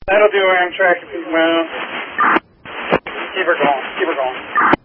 That'll do Amtrak. Well, keep her going. Keep her going.